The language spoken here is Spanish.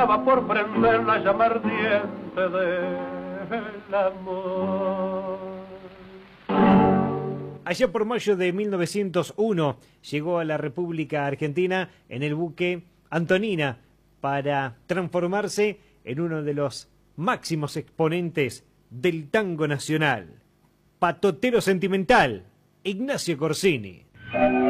por prender la llama ardiente del amor. Allá por mayo de 1901 llegó a la República Argentina en el buque Antonina para transformarse en uno de los máximos exponentes del tango nacional. Patotero sentimental, Ignacio Corsini.